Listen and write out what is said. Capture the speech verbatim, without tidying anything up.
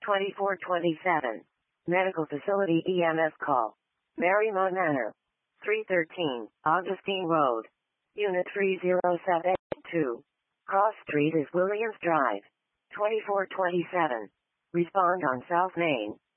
twenty-four twenty-seven. Medical Facility E M S call. Marymount Manor. three thirteen, Augustine Road. Unit three zero seven two. Cross Street is Williams Drive. twenty-four twenty-seven. Respond on South Main.